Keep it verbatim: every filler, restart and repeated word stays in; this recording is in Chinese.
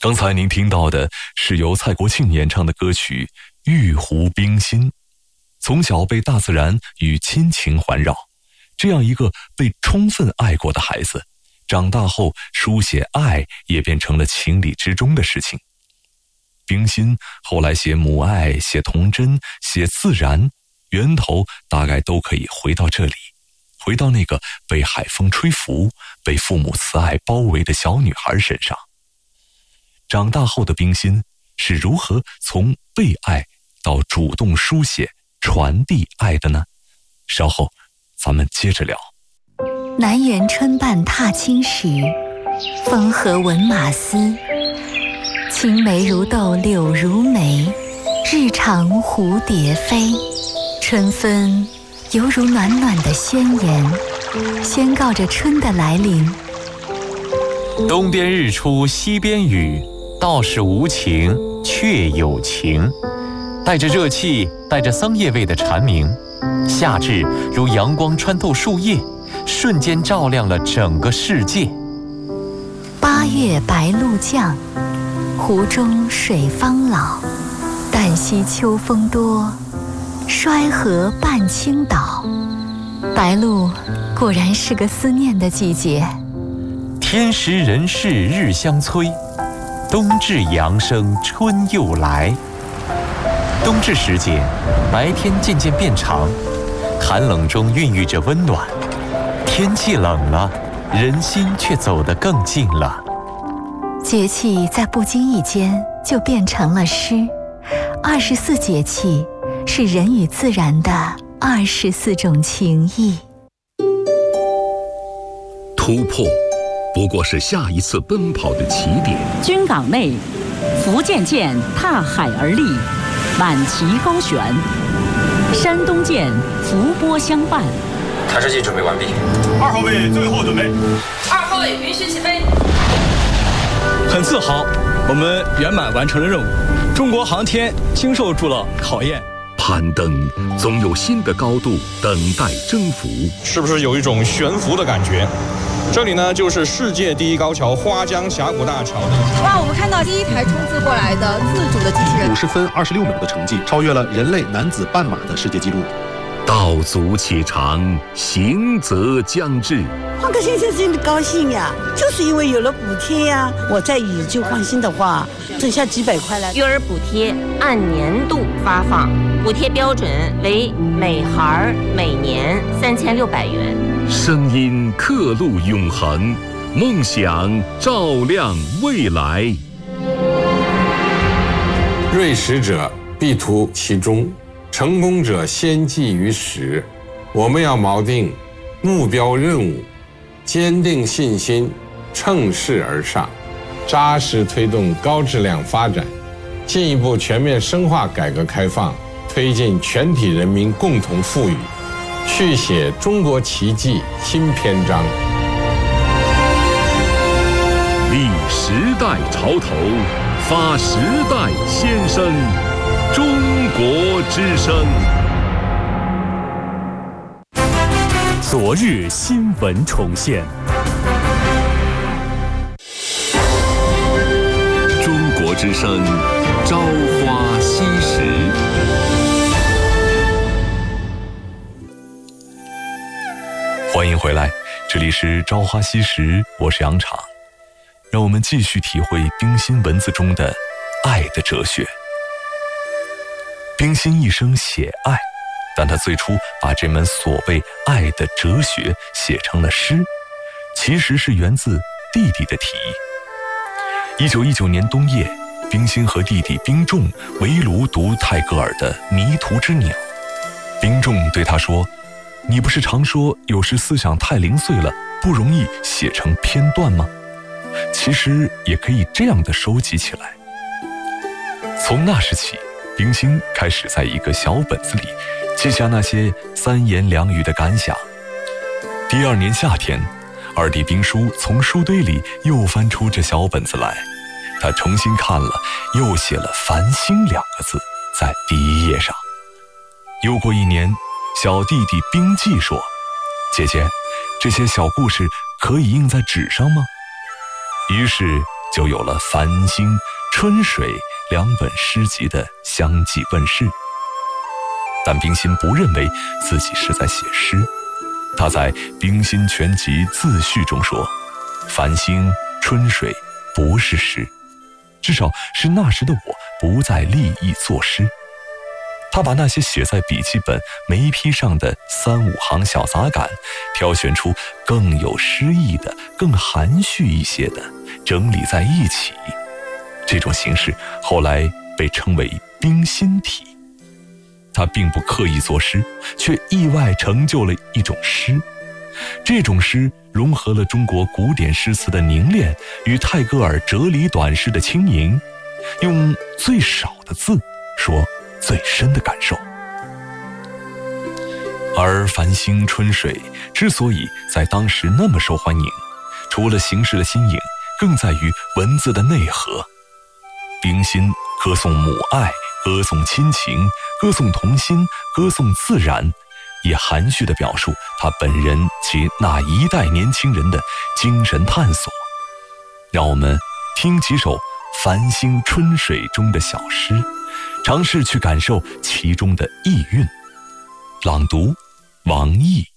刚才您听到的是由蔡国庆演唱的歌曲《玉壶冰心》。从小被大自然与亲情环绕，这样一个被充分爱过的孩子，长大后书写爱也变成了情理之中的事情。冰心后来写母爱，写童真，写自然，源头大概都可以回到这里，回到那个被海风吹拂，被父母慈爱包围的小女孩身上。长大后的冰心是如何从被爱到主动书写传递爱的呢？稍后咱们接着聊。 南园春半踏青时，风和闻马嘶。青梅如豆柳如眉，日长蝴蝶飞。春分犹如暖暖的宣言，宣告着春的来临。 东边日出西边雨，道是无情却有情。带着热气，带着桑叶味的蝉鸣，夏至如阳光穿透树叶，瞬间照亮了整个世界。 八月白露降，湖中水方老。旦夕秋风多，衰河半倾倒。白露果然是个思念的季节。 天时人事日相催，冬至阳生春又来。冬至时节，白天渐渐变长，寒冷中孕育着温暖。天气冷了，人心却走得更近了。 节气在不经意间就变成了诗。二十四节气是人与自然的二十四种情谊。 突破不过是下一次奔跑的起点。 军港内，福建舰踏海而立，满旗高悬；山东舰伏波相伴。 探视器准备完毕。 二号位最后准备。 二号位允许起飞。 很自豪，我们圆满完成了任务。中国航天经受住了考验。 攀登总有新的高度等待征服。 是不是有一种悬浮的感觉？这里呢，就是世界第一高桥花江峡谷大桥的。 哇，我们看到第一台冲刺过来的自主的机器人， 五十分二十六秒的成绩，超越了人类男子半马的世界纪录。 道阻且长，行则将至。 换个先生真的高兴呀，就是因为有了补贴呀。我再以旧换新的话，剩下几百块了。 育儿补贴按年度发放，补贴标准为每孩每年三千六百元。 声音刻录永恒，梦想照亮未来。 锐识者必图其中，成功者先记于始。我们要锚定目标任务，坚定信心，乘势而上，扎实推动高质量发展，进一步全面深化改革开放，推进全体人民共同富裕，续写中国奇迹新篇章。 立时代潮头，发时代先声，中国之声。 昨日新闻重现。 中国之声，朝花夕拾。 欢迎回来，这里是朝花夕拾，我是杨昶。让我们继续体会冰心文字中的爱的哲学。冰心一生写爱，但他最初把这门所谓爱的哲学写成了诗，其实是源自弟弟的提议。一九一九年冬夜，冰心和弟弟冰仲围炉读泰戈尔的《迷途之鸟》。冰仲对他说：“你不是常说有时思想太零碎了，不容易写成篇段吗？其实也可以这样的收集起来。”从那时起，冰心开始在一个小本子里记下那些三言两语的感想。第二年夏天，二弟冰叔从书堆里又翻出这小本子来，他重新看了，又写了繁星两个字在第一页上。又过一年，小弟弟冰季说：“姐姐，这些小故事可以印在纸上吗？”于是就有了《繁星》《春水》两本诗集的相继问世。但冰心不认为自己是在写诗，他在《冰心全集自序》中说：“繁星、春水不是诗，至少是那时的我不再立意作诗。”他把那些写在笔记本眉批上的三五行小杂感，挑选出更有诗意的、更含蓄一些的，整理在一起。这种形式后来被称为冰心体。他并不刻意作诗，却意外成就了一种诗。这种诗融合了中国古典诗词的凝练与泰戈尔哲理短诗的轻盈，用最少的字说最深的感受。而《繁星》《春水》之所以在当时那么受欢迎，除了形式的新颖，更在于文字的内核。冰心歌颂母爱，歌颂亲情，歌颂童心，歌颂自然，也含蓄地表述他本人及那一代年轻人的精神探索。让我们听几首《繁星春水》中的小诗，尝试去感受其中的意蕴。朗读：王毅。